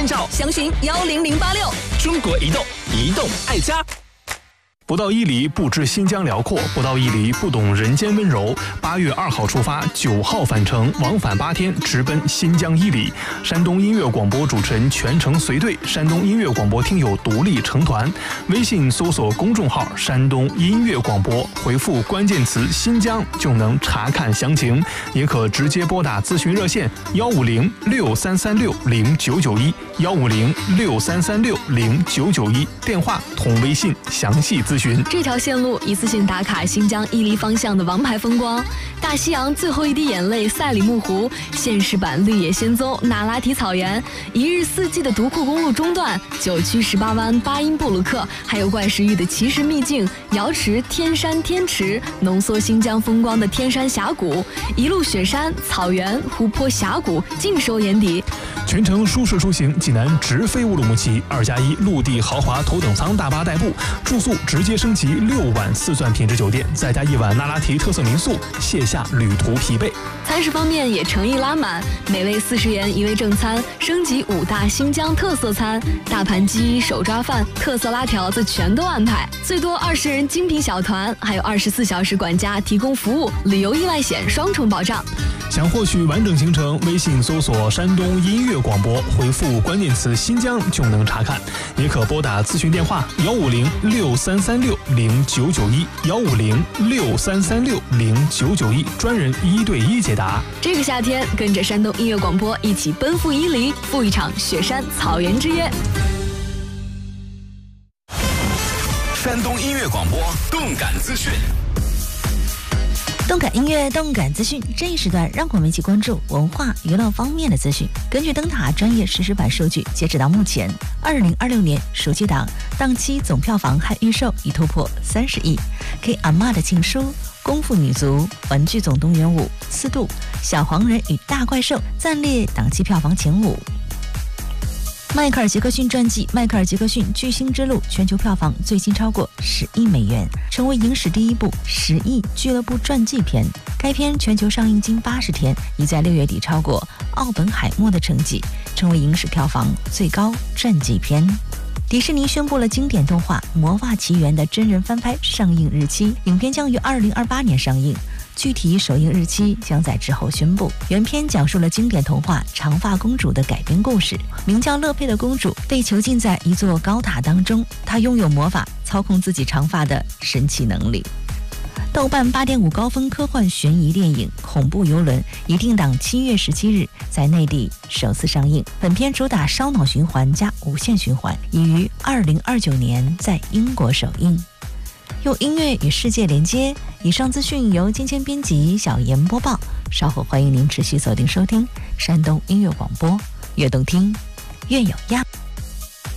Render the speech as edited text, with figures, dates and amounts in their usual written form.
艳照， 详询10086。 中国移动，移动爱家。 不到1里不知新疆辽阔，不到1里不懂人间温柔。8月2号出发，9号返程，往返8天，直奔新疆伊犁。山东音乐广播主持人全程随队，山东音乐广播听友独立成团。微信搜索公众号“山东音乐广播”，回复关键词“新疆”就能查看详情，也可直接拨打咨询热线15063360991，15063360991，电话同微信详细咨询。 这条线路一次性打卡新疆伊犁方向的王牌风光，大西洋最后一滴眼泪赛里木湖，现实版绿野仙踪那拉提草原，一日四季的独库公路中段，9曲18湾巴音布鲁克，还有怪石峪的奇石秘境瑶池天山天池，浓缩新疆风光的天山峡谷，一路雪山草原湖泊峡谷尽收眼底。 全程舒适出行，济南直飞乌鲁木齐，2+1陆地豪华头等舱大巴代步，住宿直接升级6晚4钻品质酒店，再加1晚那拉提特色民宿，卸下旅途疲惫。 餐食方面也诚意拉满，每位40元1位正餐，升级5大新疆特色餐，大盘鸡、手抓饭、特色拉条子全都安排，最多20人精品小团，还有24小时管家提供服务，旅游意外险双重保障。 想获取完整行程，微信搜索山东音乐广播，回复关键词新疆就能查看，也可拨打咨询电话15063360991，15063360991，专人1对1解答。 这个夏天，跟着山东音乐广播一起奔赴伊犁，赴一场雪山草原之约。 山东音乐广播动感资讯。 动感音乐、动感资讯，这一时段让我们一起关注文化娱乐方面的资讯。根据灯塔专业实时版数据，截止到目前，2026年暑期档档期总票房和预售已突破30亿，给阿嬷的情书、功夫女足、玩具总动员5、4度、小黄人与大怪兽暂列档期票房前5。迈克尔·杰克逊传记《迈克尔·杰克逊巨星之路》全球票房最新超过10亿美元，成为影史第一部10亿俱乐部传记片。该片全球上映近80天，已在6月底超过《奥本海默》的成绩，成为影史票房最高传记片。迪士尼宣布了经典动画《魔法奇缘》的真人翻拍上映日期，影片将于2028年上映。具体首映日期将在之后宣布。原片讲述了经典童话《长发公主》的改编故事。名叫乐佩的公主被囚禁在一座高塔当中，她拥有魔法操控自己长发的神奇能力。豆瓣8.5高分科幻悬疑电影《恐怖游轮》已定档7月17日在内地首次上映。本片主打烧脑循环加无限循环，已于2029年在英国首映。用音乐与世界连接，以上资讯由芊芊编辑，小妍播报。稍后欢迎您持续锁定收听山东音乐广播，越动听越有样。